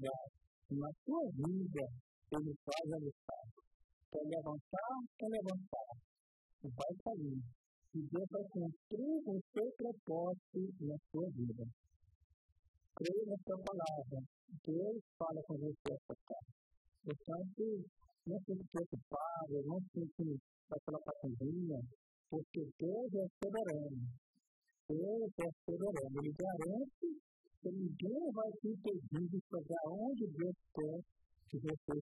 lugar, na tua vida, Ele faz a lição. Quer levantar, vai sair. E Deus vai cumprir o seu propósito na sua vida. Creia na sua palavra. Deus fala com você essa casa. Portanto, não fique preocupado, não fique daquela patinha, porque Deus é soberano. Deus é soberano. Ele garante que ninguém vai te impedir de chegar onde Deus quer que você